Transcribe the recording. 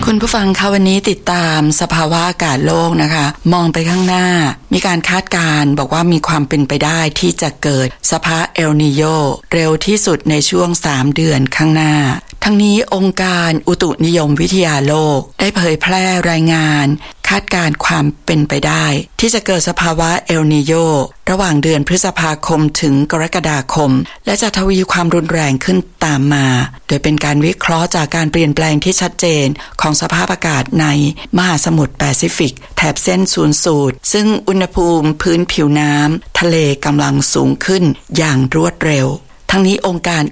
คุณผู้ฟังคะวันนี้ติดตามสภาวะอากาศโลกนะคะมองไปข้างหน้ามีการคาดการณ์บอกว่ามีความเป็นไปได้ที่จะเกิดสภาวะเอลนีโญเร็วที่สุดในช่วง3 เดือนข้างหน้าทั้งนี้องค์การอุตุนิยมวิทยาโลกได้เผยแพร่รายงานคาดการณ์ความเป็นไปได้ที่จะเกิดสภาวะเอลนีโญระหว่างเดือนพฤษภาคมถึงกรกฎาคมและจะทวีความรุนแรงขึ้นตามมาโดยเป็นการวิเคราะห์จากการเปลี่ยนแปลงที่ชัดเจนของสภาพอากาศในมหาสมุทรแปซิฟิกแถบเส้นศูนย์สูตรซึ่งอุณหภูมิพื้นผิวน้ำทะเลกำลังสูงขึ้นอย่างรวดเร็วทั้งนี้องค์การ